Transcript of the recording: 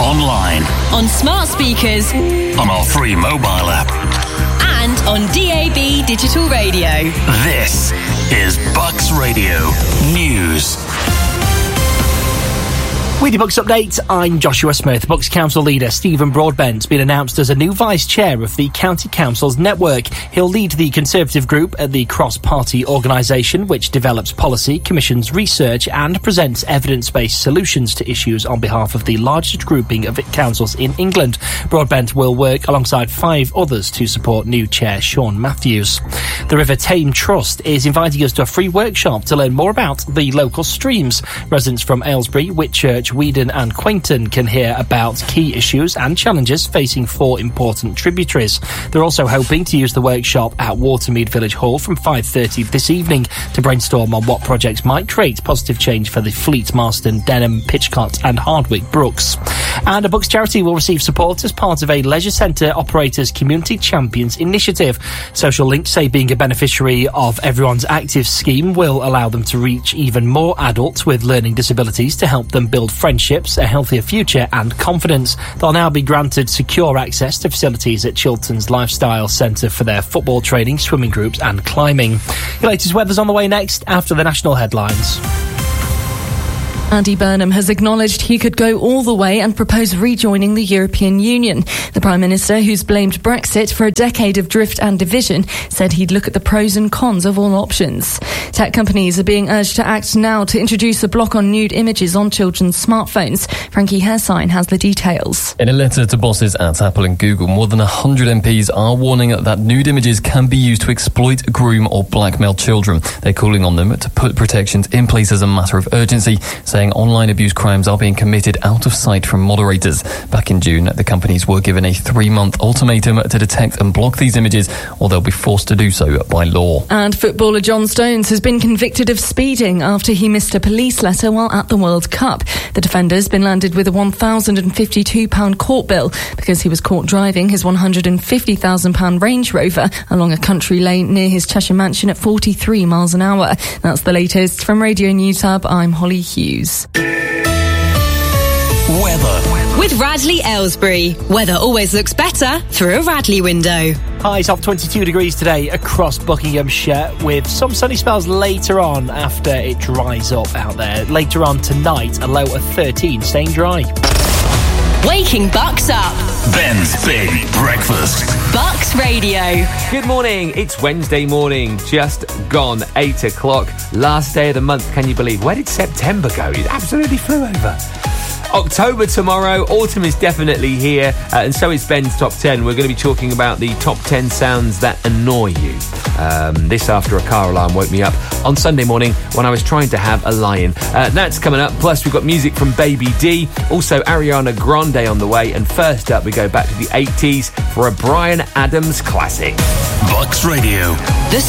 online, on smart speakers, on our free mobile app, and on DAB digital radio. This is Bucks Radio News. With your Bucks update, I'm Joshua Smith. Bucks Council leader Stephen Broadbent's been announced as a new vice chair of the County Council's network. He'll lead the Conservative group at the cross-party organisation, which develops policy, commissions research and presents evidence-based solutions to issues on behalf of the largest grouping of councils in England. Broadbent will work alongside 5 others to support new chair Sean Matthews. The River Tame Trust is inviting us to a free workshop to learn more about the local streams. Residents from Aylesbury, Whitchurch, Weedon and Quainton can hear about key issues and challenges facing 4 important tributaries. They're also hoping to use the workshop at Watermead Village Hall from 5:30 this evening to brainstorm on what projects might create positive change for the Fleet, Marston, Denham, Pitchcott and Hardwick Brooks. And a Bucks charity will receive support as part of a leisure centre operators Community Champions initiative. Social Links say being a beneficiary of Everyone's Active scheme will allow them to reach even more adults with learning disabilities to help them build friendships, a healthier future and confidence. They'll now be granted secure access to facilities at Chiltern's Lifestyle Centre for their football training, swimming groups and climbing. Your latest weather's on the way next after the national headlines. Andy Burnham has acknowledged he could go all the way and propose rejoining the European Union. The Prime Minister, who's blamed Brexit for a decade of drift and division, said he'd look at the pros and cons of all options. Tech companies are being urged to act now to introduce a block on nude images on children's smartphones. Frankie Hairsign has the details. In a letter to bosses at Apple and Google, more than 100 MPs are warning that nude images can be used to exploit, groom or blackmail children. They're calling on them to put protections in place as a matter of urgency, saying online abuse crimes are being committed out of sight from moderators. Back in June, the companies were given a 3-month ultimatum to detect and block these images, or they'll be forced to do so by law. And footballer John Stones has been convicted of speeding after he missed a police letter while at the World Cup. The defender's been landed with a £1,052 court bill because he was caught driving his £150,000 Range Rover along a country lane near his Cheshire mansion at 43 miles an hour. That's the latest from Radio News Hub. I'm Holly Hughes. Weather. With Radley Aylesbury, weather always looks better through a Radley window. Highs of 22 degrees today across Buckinghamshire, with some sunny spells later on after it dries up out there. Later on tonight, a low of 13, staying dry. Waking Bucks up. Ben's Big Breakfast. Bucks Radio. Good morning. It's Wednesday morning, just gone 8 o'clock. Last day of the month, can you believe? Where did September go? It absolutely flew over. October tomorrow, autumn is definitely here, and so is Ben's Top 10. We're going to be talking about the top 10 sounds that annoy you. This after a car alarm woke me up on Sunday morning when I was trying to have a lie-in. That's coming up, plus we've got music from Baby D, also Ariana Grande on the way, and first up we go back to the 80s for a Bryan Adams classic. Bucks Radio. The